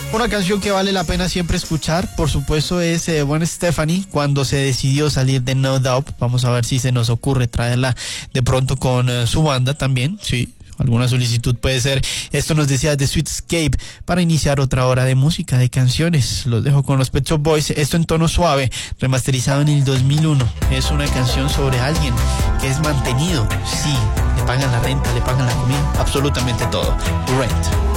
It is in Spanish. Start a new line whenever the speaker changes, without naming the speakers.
Una canción que vale la pena siempre escuchar, por supuesto, es Gwen Stefani, cuando se decidió salir de No Doubt. Vamos a ver si se nos ocurre traerla de pronto con su banda también, sí. Alguna solicitud puede ser. Esto nos decía The Sweet Escape para iniciar otra hora de música, de canciones. Los dejo con los Pet Shop Boys. Esto en tono suave, remasterizado en el 2001. Es una canción sobre alguien que es mantenido. Sí, le pagan la renta, le pagan la comida, absolutamente todo. Rent.